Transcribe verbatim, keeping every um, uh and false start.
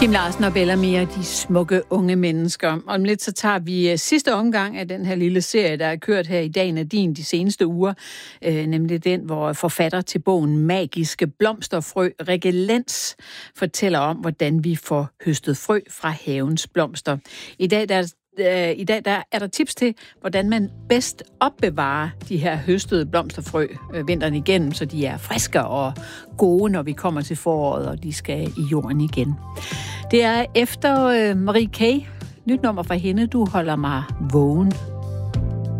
Kim Larsen og Bellamy og de smukke unge mennesker. Om lidt så tager vi sidste omgang af den her lille serie, der er kørt her i Dagen af din de seneste uger. Øh, nemlig den, hvor forfatter til bogen Magiske blomsterfrø, Rikke Lenz, fortæller om, hvordan vi får høstet frø fra havens blomster. I dag der I dag der er der tips til, hvordan man bedst opbevarer de her høstede blomsterfrø øh, vinteren igennem, så de er friske og gode, når vi kommer til foråret, og de skal i jorden igen. Det er efter øh, Marie K. Nyt nummer fra hende, Du holder mig vågen.